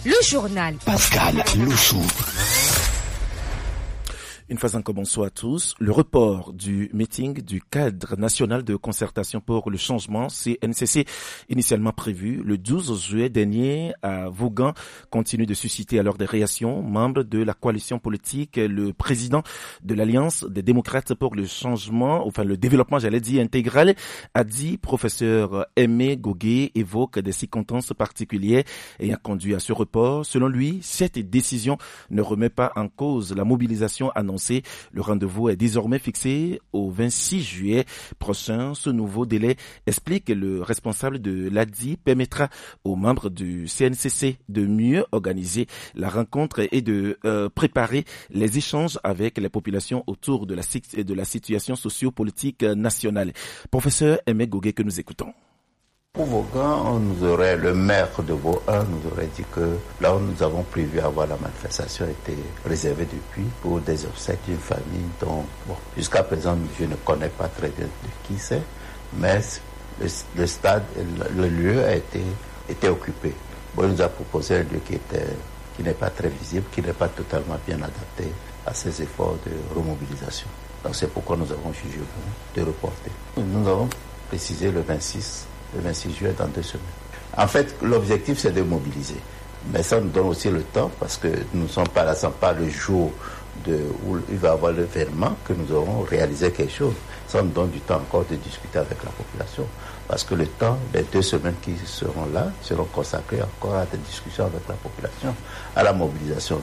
Le journal Pascal Louchou. Une fois encore, bonsoir à tous. Le report du meeting du cadre national de concertation pour le changement, CNCC, initialement prévu le 12 juillet dernier à Vaughan, continue de susciter alors des réactions. Membre de la coalition politique, le président de l'Alliance des démocrates pour le changement, enfin le développement, intégral, a dit, professeur Aimé Gogué évoque des circonstances particulières ayant conduit à ce report. Selon lui, cette décision ne remet pas en cause la mobilisation annoncée. Le rendez-vous est désormais fixé au 26 juillet prochain. Ce nouveau délai, explique le responsable de l'ADI, permettra aux membres du CNCC de mieux organiser la rencontre et de préparer les échanges avec les populations autour de la situation socio-politique nationale. Professeur Aimé Gogué, que nous écoutons. Pour Vaughan, le maire de Vaughan nous aurait dit que là où nous avons prévu avoir la manifestation était réservée depuis pour des obsèques d'une famille dont, jusqu'à présent, je ne connais pas très bien de qui c'est, mais le stade, le lieu a été occupé. Bon, il nous a proposé un lieu qui n'est pas très visible, qui n'est pas totalement bien adapté à ces efforts de remobilisation. Donc c'est pourquoi nous avons jugé bon de reporter. Nous avons précisé le 26 juillet dans 2 semaines. En fait, l'objectif, c'est de mobiliser. Mais ça nous donne aussi le temps, parce que nous ne sommes pas là, ce n'est pas le jour où il va y avoir le verment que nous aurons réalisé quelque chose. Ça nous donne du temps encore de discuter avec la population. Parce que le temps, les 2 semaines qui seront là, seront consacrées encore à des discussions avec la population, à la mobilisation.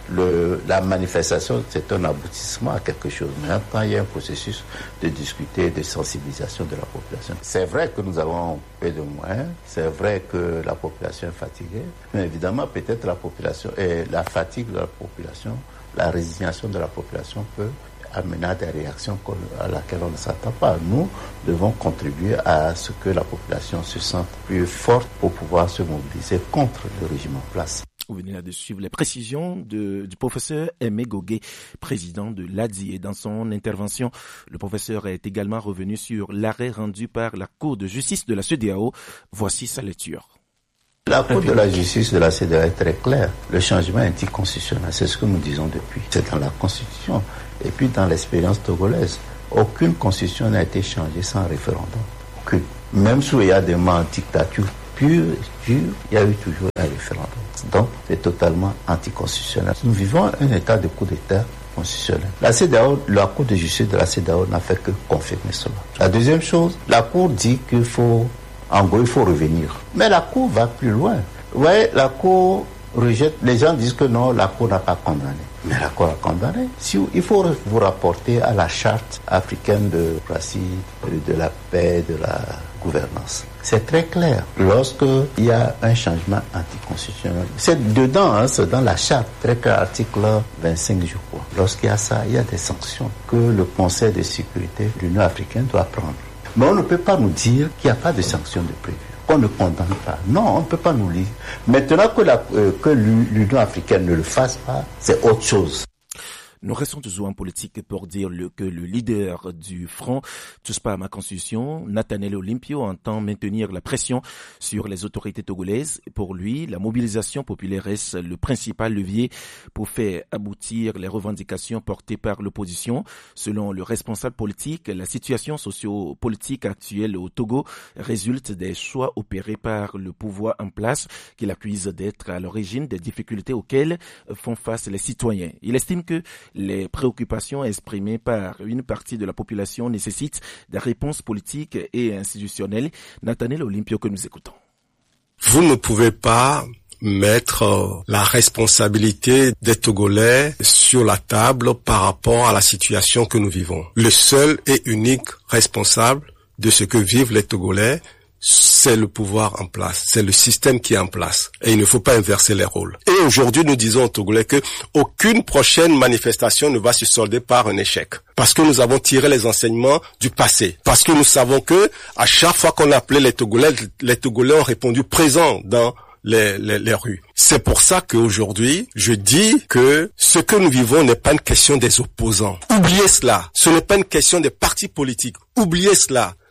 La manifestation, c'est un aboutissement à quelque chose. Mais en même temps, il y a un processus de discuter, de sensibilisation de la population. C'est vrai que nous avons peu de moyens, c'est vrai que la population est fatiguée, mais évidemment, peut-être la population et la fatigue de la population, la résignation de la population peut amener à des réactions à laquelle on ne s'attend pas. Nous devons contribuer à ce que la population se sente plus forte pour pouvoir se mobiliser contre le régime en place. Vous venez là de suivre les précisions du professeur Aimé Gogué, président de l'ADI. Et dans son intervention, le professeur est également revenu sur l'arrêt rendu par la Cour de justice de la CEDEAO. Voici sa lecture. La Cour de la justice de la CEDEAO est très claire. Le changement est anticonstitutionnel. C'est ce que nous disons depuis. C'est dans la Constitution. Et puis dans l'expérience togolaise. Aucune constitution n'a été changée sans référendum. Aucune. Même sous il y a des moments en dictature pure, il y a eu toujours un référendum. Donc, c'est totalement anticonstitutionnel. Nous vivons un état de coup d'État constitutionnel. La CEDEAO, la Cour de justice de la CEDEAO n'a fait que confirmer cela. La deuxième chose, la Cour dit qu'il faut revenir. Mais la Cour va plus loin. Ouais, la Cour rejette. Les gens disent que non, la Cour n'a pas condamné. Mais la Cour a condamné. Il faut vous rapporter à la charte africaine de démocratie, de la paix, de la gouvernance. C'est très clair. Lorsqu'il y a un changement anticonstitutionnel, c'est dedans, c'est dans la charte, très clair, article 25, je crois. Lorsqu'il y a ça, il y a des sanctions que le Conseil de sécurité de l'Union africaine doit prendre. Mais on ne peut pas nous dire qu'il n'y a pas de sanctions de prévues, qu'on ne condamne pas. Non, on ne peut pas nous lire. Maintenant que l'Union africaine ne le fasse pas, c'est autre chose. Nous restons toujours en politique pour dire que le leader du Front Touche pas à ma constitution, Nathaniel Olympio, entend maintenir la pression sur les autorités togolaises. Pour lui, la mobilisation populaire reste le principal levier pour faire aboutir les revendications portées par l'opposition. Selon le responsable politique, la situation socio-politique actuelle au Togo résulte des choix opérés par le pouvoir en place, qu'il accuse d'être à l'origine des difficultés auxquelles font face les citoyens. Il estime que les préoccupations exprimées par une partie de la population nécessitent des réponses politiques et institutionnelles. Nathaniel Olympio, que nous écoutons. Vous ne pouvez pas mettre la responsabilité des Togolais sur la table par rapport à la situation que nous vivons. Le seul et unique responsable de ce que vivent les Togolais, c'est le pouvoir en place, c'est le système qui est en place. Et il ne faut pas inverser les rôles. Et aujourd'hui, nous disons aux Togolais que aucune prochaine manifestation ne va se solder par un échec. Parce que nous avons tiré les enseignements du passé. Parce que nous savons que à chaque fois qu'on appelait les Togolais ont répondu présents dans les rues. C'est pour ça qu'aujourd'hui, je dis que ce que nous vivons n'est pas une question des opposants. Oubliez cela. Ce n'est pas une question des partis politiques. Oubliez cela.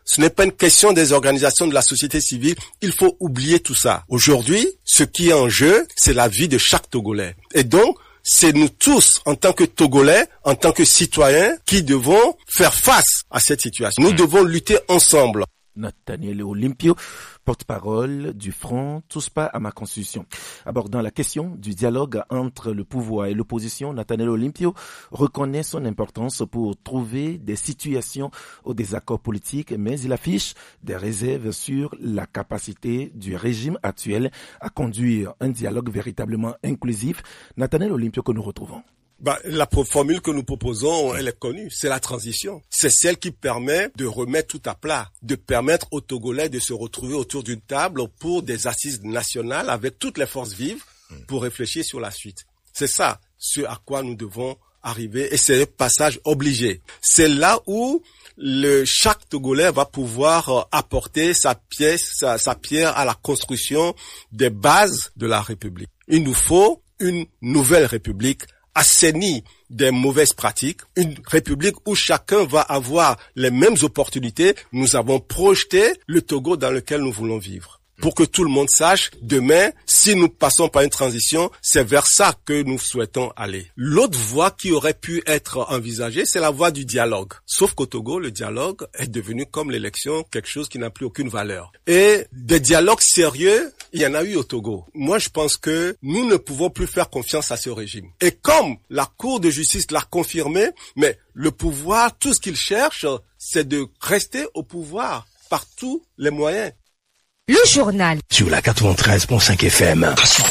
Ce n'est pas une question des organisations de la société civile. Il faut oublier tout ça. Aujourd'hui, ce qui est en jeu, c'est la vie de chaque Togolais. Et donc, c'est nous tous, en tant que Togolais, en tant que citoyens, qui devons faire face à cette situation. Nous devons lutter ensemble. Nathaniel Olympio, porte-parole du Front Tous pas à ma Constitution. Abordant la question du dialogue entre le pouvoir et l'opposition, Nathaniel Olympio reconnaît son importance pour trouver des situations au désaccord politique, mais il affiche des réserves sur la capacité du régime actuel à conduire un dialogue véritablement inclusif. Nathaniel Olympio que nous retrouvons. La formule que nous proposons, elle est connue, c'est la transition. C'est celle qui permet de remettre tout à plat, de permettre aux Togolais de se retrouver autour d'une table pour des assises nationales avec toutes les forces vives pour réfléchir sur la suite. C'est ça, ce à quoi nous devons arriver, et c'est un passage obligé. C'est là où chaque Togolais va pouvoir apporter sa pierre à la construction des bases de la République. Il nous faut une nouvelle République assainie des mauvaises pratiques, une République où chacun va avoir les mêmes opportunités. Nous avons projeté le Togo dans lequel nous voulons vivre. Pour que tout le monde sache, demain, si nous passons par une transition, c'est vers ça que nous souhaitons aller. L'autre voie qui aurait pu être envisagée, c'est la voie du dialogue. Sauf qu'au Togo, le dialogue est devenu comme l'élection, quelque chose qui n'a plus aucune valeur. Et des dialogues sérieux, il y en a eu au Togo. Moi, je pense que nous ne pouvons plus faire confiance à ce régime. Et comme la Cour de justice l'a confirmé, mais le pouvoir, tout ce qu'il cherche, c'est de rester au pouvoir par tous les moyens. Le journal. Sur la 93.5 FM.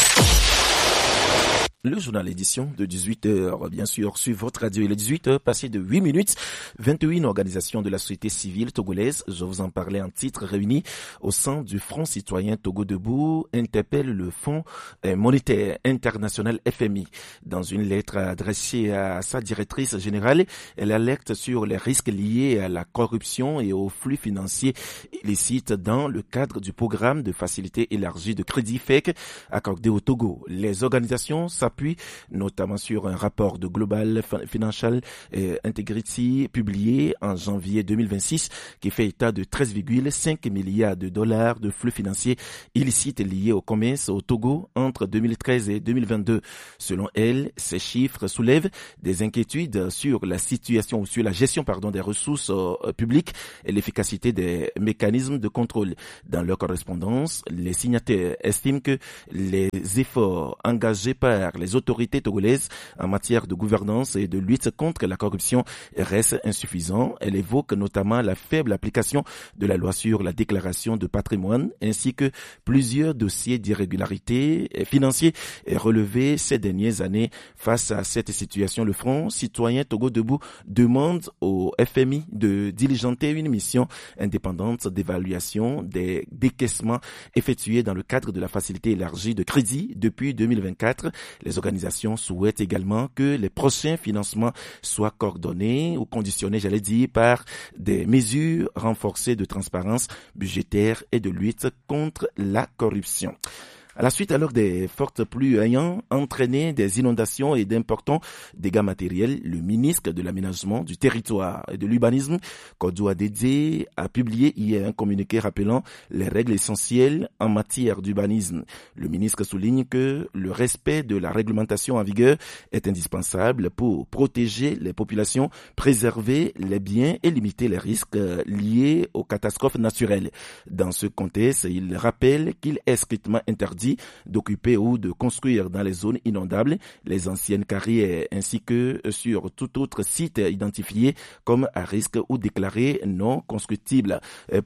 Le journal édition de 18h, bien sûr, sur votre radio. Il est 18h, passé de 8 minutes. 21 organisations de la société civile togolaise, je vous en parlais en titre, réunies au sein du Front citoyen Togo Debout, interpellent le Fonds monétaire international FMI. Dans une lettre adressée à sa directrice générale, elle alerte sur les risques liés à la corruption et aux flux financiers illicites dans le cadre du programme de facilité élargie de crédit FEC accordé au Togo. Les organisations s'appuient notamment sur un rapport de Global Financial Integrity publié en janvier 2026 qui fait état de 13,5 milliards de dollars de flux financiers illicites liés au commerce au Togo entre 2013 et 2022. Selon elle, ces chiffres soulèvent des inquiétudes sur la situation ou sur la gestion des ressources publiques et l'efficacité des mécanismes de contrôle. Dans leur correspondance, les signataires estiment que les efforts engagés par les autorités togolaises en matière de gouvernance et de lutte contre la corruption restent insuffisants. Elle évoque notamment la faible application de la loi sur la déclaration de patrimoine ainsi que plusieurs dossiers d'irrégularité financiers relevés ces dernières années. Face à cette situation, le Front citoyen Togo Debout demande au FMI de diligenter une mission indépendante d'évaluation des décaissements effectués dans le cadre de la facilité élargie de crédit depuis 2024. Les organisations souhaitent également que les prochains financements soient coordonnés ou conditionnés, par des mesures renforcées de transparence budgétaire et de lutte contre la corruption. À la suite alors des fortes pluies ayant entraîné des inondations et d'importants dégâts matériels, le ministre de l'Aménagement du Territoire et de l'Urbanisme, Kojo Adedze, a publié hier un communiqué rappelant les règles essentielles en matière d'urbanisme. Le ministre souligne que le respect de la réglementation en vigueur est indispensable pour protéger les populations, préserver les biens et limiter les risques liés aux catastrophes naturelles. Dans ce contexte, il rappelle qu'il est strictement interdit d'occuper ou de construire dans les zones inondables, les anciennes carrières ainsi que sur tout autre site identifié comme à risque ou déclaré non constructible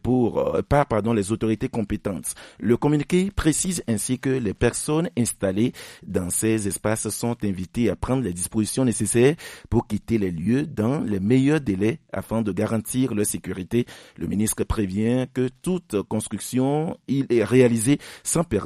par les autorités compétentes. Le communiqué précise ainsi que les personnes installées dans ces espaces sont invitées à prendre les dispositions nécessaires pour quitter les lieux dans les meilleurs délais afin de garantir leur sécurité. Le ministre prévient que toute construction est réalisée sans permis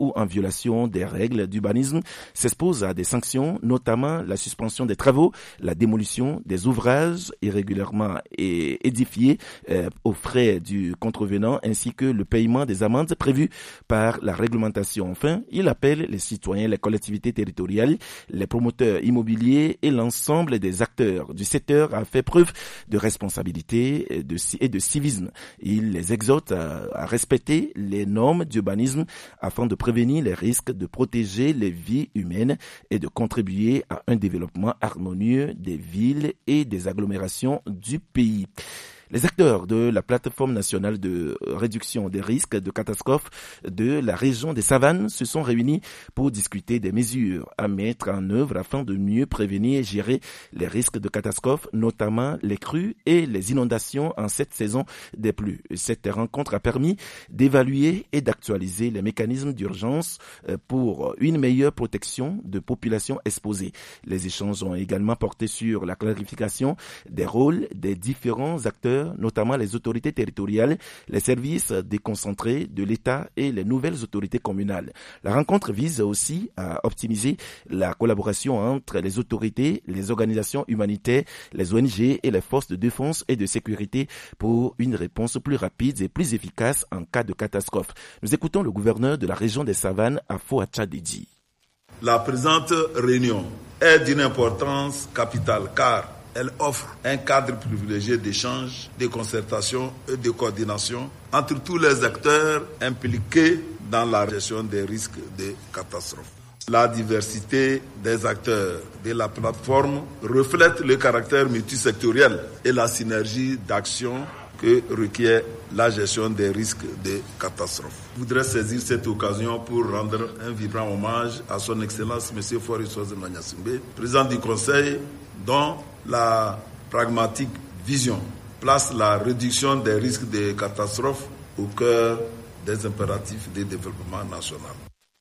ou en violation des règles d'urbanisme s'expose à des sanctions, notamment la suspension des travaux, la démolition des ouvrages irrégulièrement édifiés aux frais du contrevenant, ainsi que le paiement des amendes prévues par la réglementation. Enfin, il appelle les citoyens, les collectivités territoriales, les promoteurs immobiliers et l'ensemble des acteurs du secteur à faire preuve de responsabilité et de civisme. Il les exhorte à respecter les normes d'urbanisme afin de prévenir les risques, de protéger les vies humaines et de contribuer à un développement harmonieux des villes et des agglomérations du pays. Les acteurs de la plateforme nationale de réduction des risques de catastrophes de la région des Savanes se sont réunis pour discuter des mesures à mettre en œuvre afin de mieux prévenir et gérer les risques de catastrophes, notamment les crues et les inondations en cette saison des pluies. Cette rencontre a permis d'évaluer et d'actualiser les mécanismes d'urgence pour une meilleure protection de populations exposées. Les échanges ont également porté sur la clarification des rôles des différents acteurs, notamment les autorités territoriales, les services déconcentrés de l'État et les nouvelles autorités communales. La rencontre vise aussi à optimiser la collaboration entre les autorités, les organisations humanitaires, les ONG et les forces de défense et de sécurité pour une réponse plus rapide et plus efficace en cas de catastrophe. Nous écoutons le gouverneur de la région des Savanes, Afo Atchadidji. La présente réunion est d'une importance capitale car elle offre un cadre privilégié d'échange, de concertation et de coordination entre tous les acteurs impliqués dans la gestion des risques de catastrophes. La diversité des acteurs de la plateforme reflète le caractère multisectoriel et la synergie d'action que requiert la gestion des risques de catastrophes. Je voudrais saisir cette occasion pour rendre un vibrant hommage à son Excellence M. Faure-Histoire Magnasimbe, président du Conseil, dont la pragmatique vision place la réduction des risques de catastrophes au cœur des impératifs de développement national.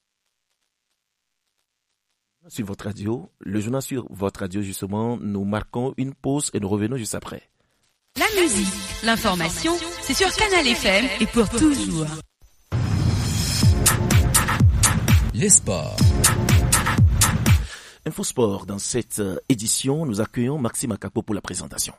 Sur votre radio, le journal sur votre radio justement, nous marquons une pause et nous revenons juste après. La musique, l'information, c'est sur Canal FM et pour toujours. Les sports. Infosport, dans cette édition, nous accueillons Maxime Akapo pour la présentation.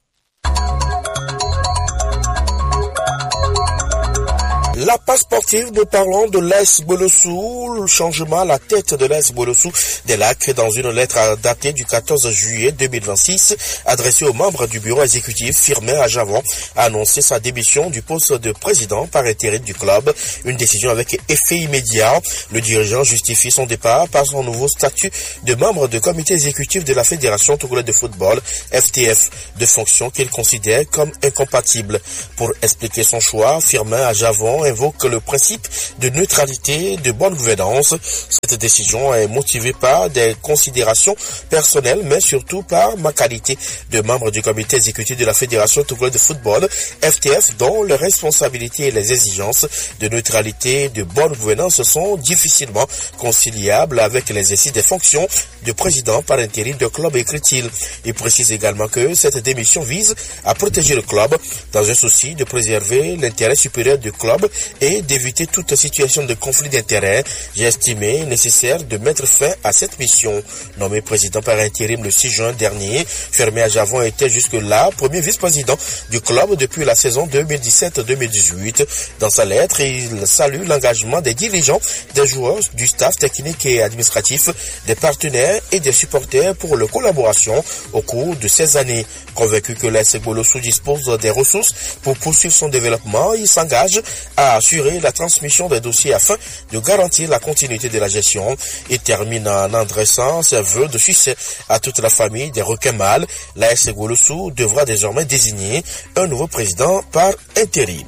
La passe sportive, nous parlons de l'AS Bolossou, le changement à la tête de l'AS Bolossou des Lacs dans une lettre datée du 14 juillet 2026 adressée aux membres du bureau exécutif. Firmin Ajavon a annoncé sa démission du poste de président par intérim du club, une décision avec effet immédiat. Le dirigeant justifie son départ par son nouveau statut de membre du comité exécutif de la Fédération togolaise de football, FTF, de fonction qu'il considère comme incompatible. Pour expliquer son choix, Firmin Ajavon invoque le principe de neutralité, de bonne gouvernance. Cette décision est motivée par des considérations personnelles, mais surtout par ma qualité de membre du comité exécutif de la Fédération togolaise de football, FTF, dont les responsabilités et les exigences de neutralité et de bonne gouvernance sont difficilement conciliables avec l'exercice des fonctions de président par intérim de club, écrit-il. Il précise également que cette démission vise à protéger le club dans un souci de préserver l'intérêt supérieur du club et d'éviter toute situation de conflit d'intérêts. J'ai estimé nécessaire de mettre fin à cette mission. Nommé président par intérim le 6 juin dernier, Firmin Ajavon était jusque-là premier vice-président du club depuis la saison 2017-2018. Dans sa lettre, il salue l'engagement des dirigeants, des joueurs, du staff technique et administratif, des partenaires et des supporters pour leur collaboration au cours de ces années. Convaincu que l'AS Bolossou dispose des ressources pour poursuivre son développement, il s'engage à assurer la transmission des dossiers afin de garantir la continuité de la gestion. Il termine en adressant ses vœux de succès à toute la famille des requins mâles. L'AS Bolossou devra désormais désigner un nouveau président par intérim.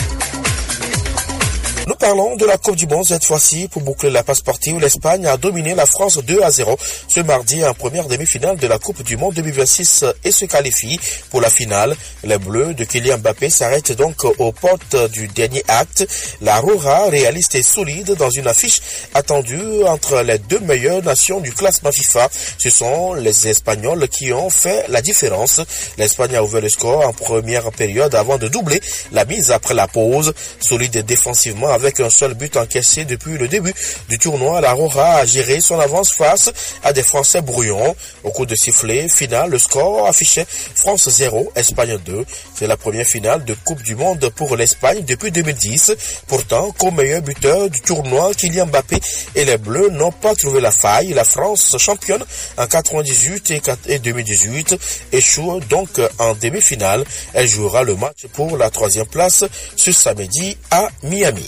Nous parlons de la Coupe du Monde cette fois-ci. Pour boucler la passe sportive, l'Espagne a dominé la France 2-0 ce mardi en première demi-finale de la Coupe du Monde 2026 et se qualifie pour la finale. Les Bleus de Kylian Mbappé s'arrêtent donc aux portes du dernier acte. La Roja réaliste et solide dans une affiche attendue entre les deux meilleures nations du classement FIFA. Ce sont les Espagnols qui ont fait la différence. L'Espagne a ouvert le score en première période avant de doubler la mise après la pause. Solide défensivement avec Avec un seul but encaissé depuis le début du tournoi, l'Aurora a géré son avance face à des Français brouillons. Au coup de sifflet final, le score affichait France 0, Espagne 2. C'est la première finale de Coupe du Monde pour l'Espagne depuis 2010. Pourtant, comme meilleur buteur du tournoi, Kylian Mbappé et les Bleus n'ont pas trouvé la faille. La France, championne en 98 et 2018, échoue donc en demi-finale. Elle jouera le match pour la 3e place ce samedi à Miami.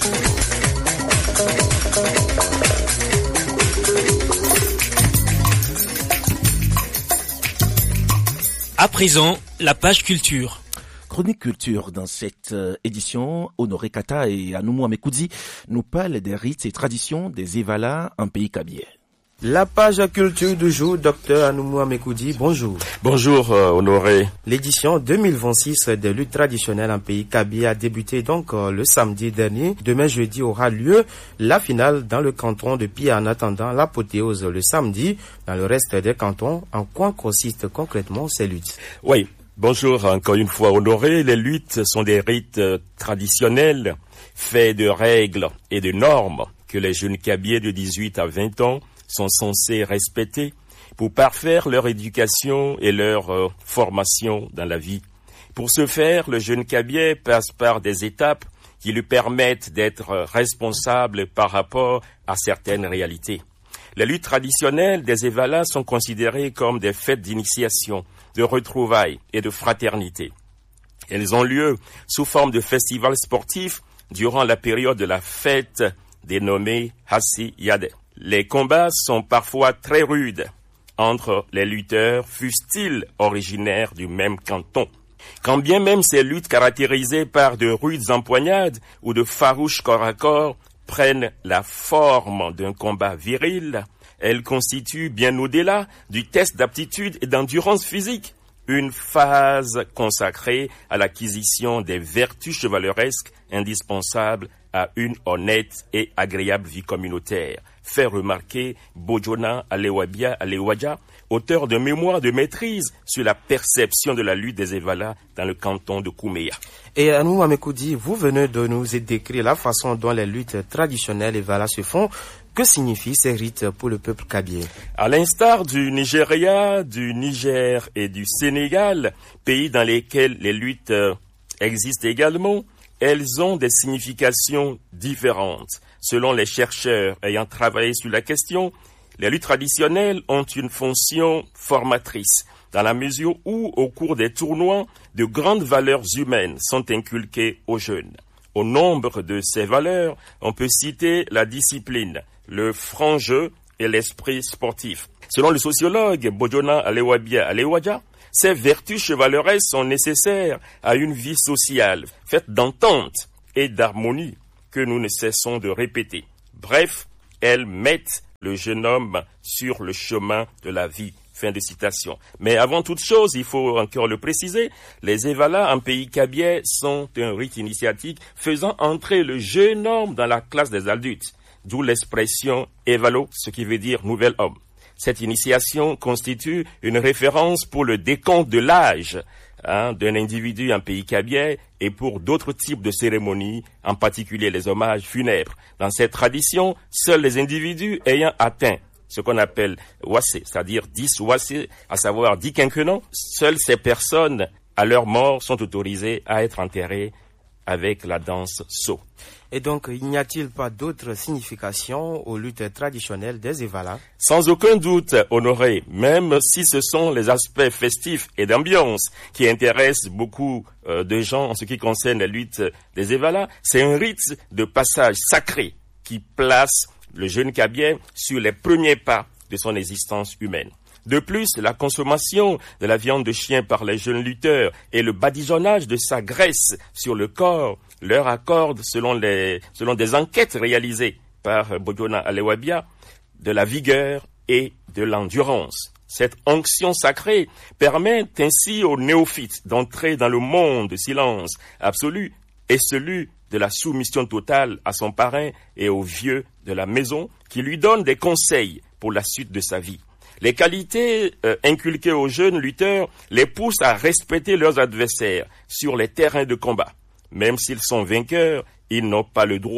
À présent, la page culture. Chronique culture dans cette édition, Honoré Kata et Anoumou Amekoudi nous parlent des rites et traditions des Evala en pays kabyé. La page culture du jour, Dr Anoumou Amekoudi, bonjour. Bonjour Honoré. L'édition 2026 des luttes traditionnelles en pays kabyé a débuté donc le samedi dernier. Demain jeudi aura lieu la finale dans le canton de Pia en attendant l'apothéose le samedi dans le reste des cantons. En quoi consistent concrètement ces luttes? Oui, bonjour encore une fois Honoré. Les luttes sont des rites traditionnels faits de règles et de normes que les jeunes kabyés de 18 à 20 ans sont censés respecter pour parfaire leur éducation et leur formation dans la vie. Pour ce faire, le jeune kabyé passe par des étapes qui lui permettent d'être responsable par rapport à certaines réalités. Les luttes traditionnelles des Evala sont considérées comme des fêtes d'initiation, de retrouvailles et de fraternité. Elles ont lieu sous forme de festivals sportifs durant la période de la fête dénommée Hassi Yade. Les combats sont parfois très rudes entre les lutteurs, fussent-ils originaires du même canton. Quand bien même ces luttes caractérisées par de rudes empoignades ou de farouches corps à corps prennent la forme d'un combat viril, elles constituent bien au-delà du test d'aptitude et d'endurance physique, une phase consacrée à l'acquisition des vertus chevaleresques indispensables à une honnête et agréable vie communautaire, fait remarquer Bojona Alewadja, auteur de mémoire de maîtrise sur la perception de la lutte des Evala dans le canton de Kouméa. Et Anoumou Amekoudi, vous venez de nous décrire la façon dont les luttes traditionnelles Evala se font. Que signifient ces rites pour le peuple kabyé? À l'instar du Nigeria, du Niger et du Sénégal, pays dans lesquels les luttes existent également, elles ont des significations différentes. Selon les chercheurs ayant travaillé sur la question, les luttes traditionnelles ont une fonction formatrice, dans la mesure où, au cours des tournois, de grandes valeurs humaines sont inculquées aux jeunes. Au nombre de ces valeurs, on peut citer la discipline, le franc jeu et l'esprit sportif. Selon le sociologue Bojona Alewadja, ces vertus chevaleresques sont nécessaires à une vie sociale, faite d'entente et d'harmonie que nous ne cessons de répéter. Bref, elles mettent le jeune homme sur le chemin de la vie. Fin de citation. Mais avant toute chose, il faut encore le préciser, les Evala en pays kabyé sont un rite initiatique faisant entrer le jeune homme dans la classe des adultes, d'où l'expression Evalo, ce qui veut dire nouvel homme. Cette initiation constitue une référence pour le décompte de l'âge d'un individu en pays kabyé et pour d'autres types de cérémonies, en particulier les hommages funèbres. Dans cette tradition, seuls les individus ayant atteint ce qu'on appelle Wassé, c'est-à-dire 10 Wassé, à savoir 10 quinquennats, seules ces personnes, à leur mort, sont autorisées à être enterrées avec la danse So. Et donc, il n'y a-t-il pas d'autres significations aux luttes traditionnelles des Evala? Sans aucun doute, Honoré, même si ce sont les aspects festifs et d'ambiance qui intéressent beaucoup de gens en ce qui concerne les luttes des Evala, c'est un rite de passage sacré qui place le jeune kabyé sur les premiers pas de son existence humaine. De plus, la consommation de la viande de chien par les jeunes lutteurs et le badigeonnage de sa graisse sur le corps leur accordent, selon des enquêtes réalisées par Bojona Alewadja, de la vigueur et de l'endurance. Cette onction sacrée permet ainsi aux néophytes d'entrer dans le monde de silence absolu et celui de la soumission totale à son parrain et aux vieux de la maison qui lui donnent des conseils pour la suite de sa vie. Les qualités inculquées aux jeunes lutteurs les poussent à respecter leurs adversaires sur les terrains de combat. Même s'ils sont vainqueurs, ils n'ont pas le droit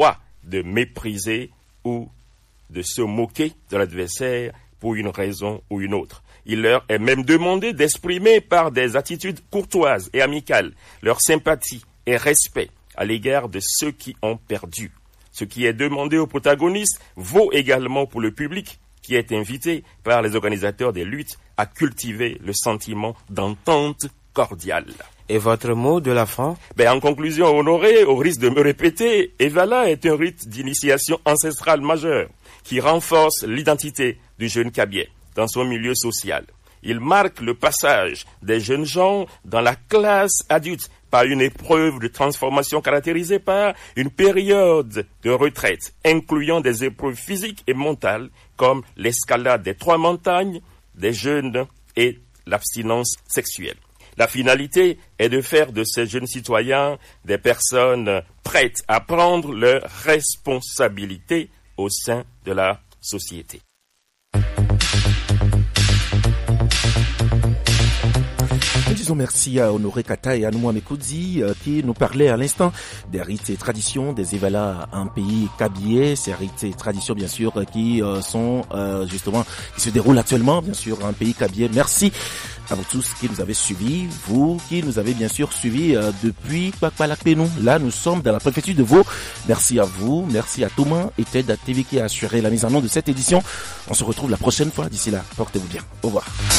de mépriser ou de se moquer de l'adversaire pour une raison ou une autre. Il leur est même demandé d'exprimer par des attitudes courtoises et amicales leur sympathie et respect à l'égard de ceux qui ont perdu. Ce qui est demandé aux protagonistes vaut également pour le public qui est invité par les organisateurs des luttes à cultiver le sentiment d'entente cordiale. Et votre mot de la fin? En conclusion, Honoré, au risque de me répéter, Evala est un rite d'initiation ancestrale majeur qui renforce l'identité du jeune Kabyais dans son milieu social. Il marque le passage des jeunes gens dans la classe adulte par une épreuve de transformation caractérisée par une période de retraite, incluant des épreuves physiques et mentales comme l'escalade des 3 montagnes, des jeûnes et l'abstinence sexuelle. La finalité est de faire de ces jeunes citoyens des personnes prêtes à prendre leurs responsabilités au sein de la société. Nous disons merci à Honoré Kata et à Noumoua Mekoudzi qui nous parlaient à l'instant des rites et traditions des Evala en pays Kabyais, ces rites et traditions bien sûr qui sont justement qui se déroulent actuellement bien sûr en pays Kabyais. Merci à vous tous qui nous avez suivis, vous qui nous avez bien sûr suivis depuis Kpakpalakpenou. Là, nous sommes dans la préfecture de Vaud. Merci à vous, merci à Thomas et Ted TV qui a assuré la mise en œuvre de cette édition. On se retrouve la prochaine fois. D'ici là, portez-vous bien. Au revoir.